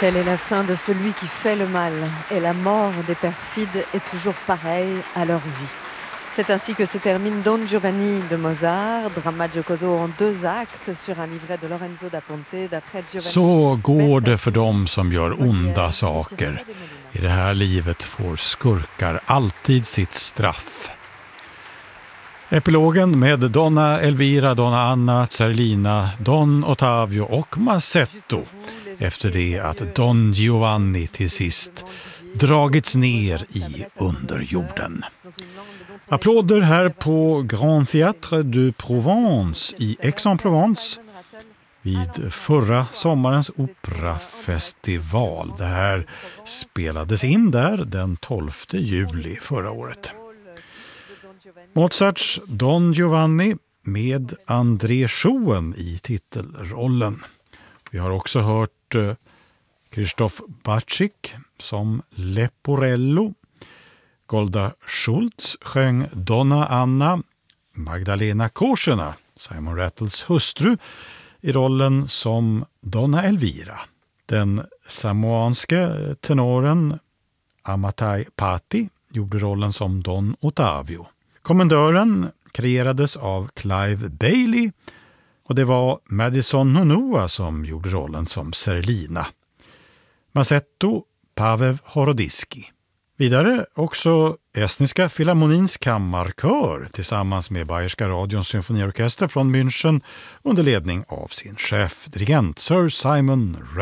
Quelle est la fin de celui qui fait le mal? Et la mort des perfides est toujours pareille à leur vie. C'est ainsi que se termine Don Giovanni de Mozart, drama giocoso en 2 actes sur un livret de Lorenzo da Ponte d'après Giovanni. Så går det för dem som gör onda saker. I det här livet får skurkar alltid sitt straff. Epilogen med Donna Elvira, Donna Anna, Zerlina, Don Ottavio och Masetto efter det att Don Giovanni till sist dragits ner i underjorden. Applåder här på Grand Théâtre du Provence i Aix-en-Provence vid förra sommarens operafestival. Det här spelades in där den 12 juli förra året. Mozarts Don Giovanni med André Schoen i titelrollen. Vi har också hört Krzysztof Bacik som Leporello. Golda Schultz sjöng Donna Anna, Magdalena Korsena, Simon Rattles hustru, i rollen som Donna Elvira. Den samoanske tenoren Amatai Patti gjorde rollen som Don Ottavio. Kommendören kreerades av Clive Bailey och det var Madison Nonua som gjorde rollen som Zerlina. Masetto Paweł Horodiski. Vidare också Estniska Filharmonins kammarkör tillsammans med Bayerska radions symfoniorkester från München under ledning av sin chefdirigent Sir Simon Rattle.